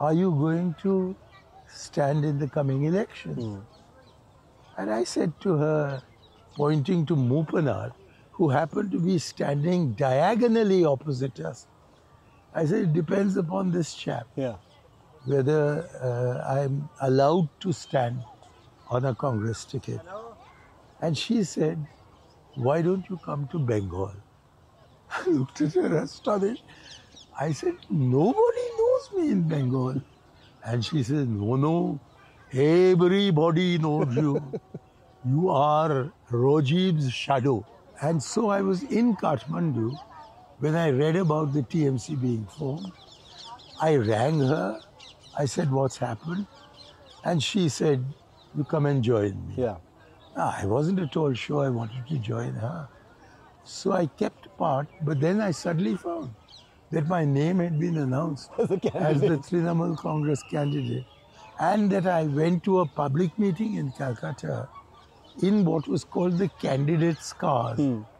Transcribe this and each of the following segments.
are you going to stand in the coming elections? And I said to her, pointing to Moopanar, who happened to be standing diagonally opposite us, I said, it depends upon this chap, whether I'm allowed to stand on a Congress ticket. And she said, why don't you come to Bengal? I looked at her astonished. I said, nobody knows me in Bengal. And she said, no, everybody knows you. You are Rajiv's shadow. And so I was in Kathmandu when I read about the TMC being formed. I rang her. I said, what's happened? And she said, you come and join me. I wasn't at all sure I wanted to join her. So I kept part, but then I suddenly found that my name had been announced as the Trinamool Congress candidate, and that I went to a public meeting in Calcutta in what was called the candidates' cars.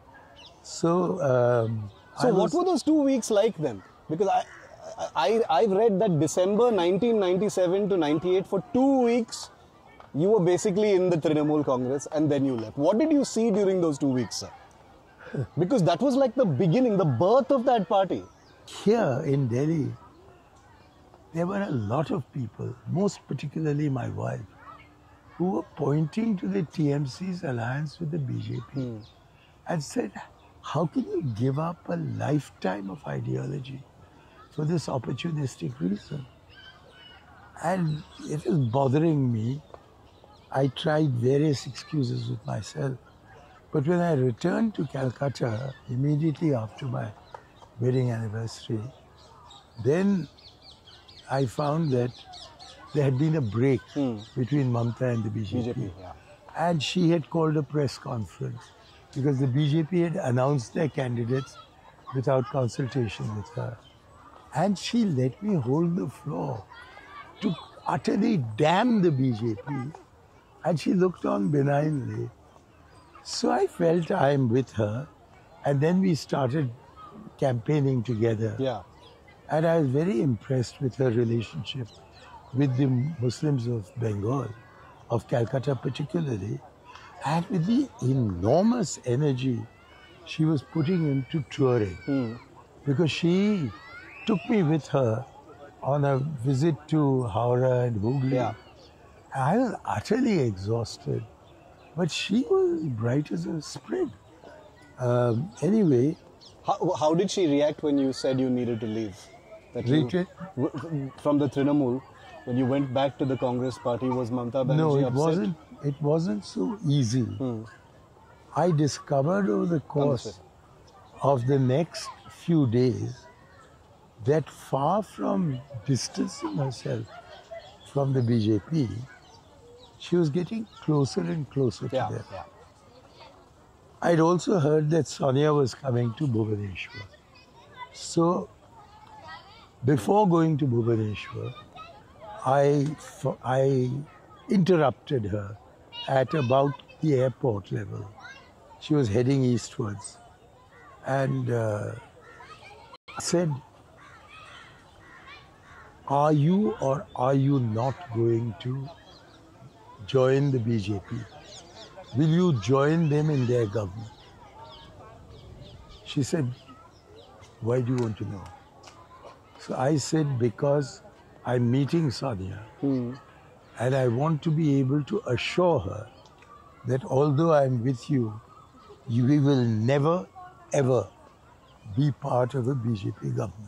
So what were those 2 weeks like then? Because I've read that December 1997 to 98, for 2 weeks, you were basically in the Trinamool Congress and then you left. What did you see during those 2 weeks, sir? Because that was like the beginning, the birth of that party. Here in Delhi, there were a lot of people, most particularly my wife, who were pointing to the TMC's alliance with the BJP and said, how can you give up a lifetime of ideology for this opportunistic reason? And it was bothering me. I tried various excuses with myself. But when I returned to Calcutta immediately after my wedding anniversary, then I found that there had been a break between Mamta and the BJP. And she had called a press conference because the BJP had announced their candidates without consultation with her. And she let me hold the floor to utterly damn the BJP. And she looked on benignly. So I felt I'm with her. And then we started campaigning together. And I was very impressed with her relationship with the Muslims of Bengal, of Calcutta particularly, and with the enormous energy she was putting into touring. Because she took me with her on a visit to Howrah and Hooghly. I was utterly exhausted, but she was bright as a spring. Anyway. How did she react when you said you needed to leave? From the Trinamool, when you went back to the Congress party, was Mamta Banerjee upset? It wasn't so easy. I discovered over the course of the next few days that far from distancing herself from the BJP, she was getting closer and closer to them. I'd also heard that Sonia was coming to Bhubaneswar. So, before going to Bhubaneswar, I interrupted her at about the airport level. She was heading eastwards. And I said, are you or are you not going to join the BJP? Will you join them in their government? She said, why do you want to know? So I said, because I'm meeting Sonia and I want to be able to assure her that although I'm with you, we will never, ever be part of a BJP government.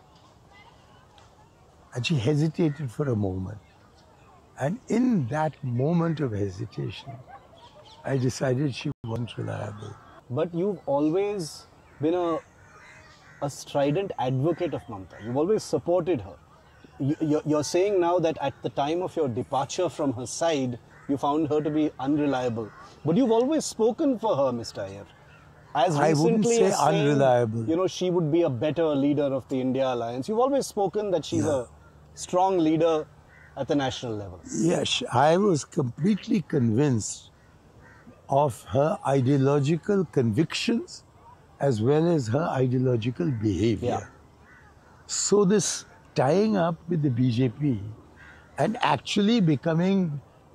And she hesitated for a moment. And in that moment of hesitation, I decided she wasn't reliable. But you've always been a strident advocate of Mamta. You've always supported her. You're saying now that at the time of your departure from her side, you found her to be unreliable. But you've always spoken for her, Mr. Iyer. As I wouldn't say saying, unreliable. You know, she would be a better leader of the India Alliance. You've always spoken that she's a strong leader at the national level. Yes, I was completely convinced of her ideological convictions as well as her ideological behavior. So this tying up with the BJP and actually becoming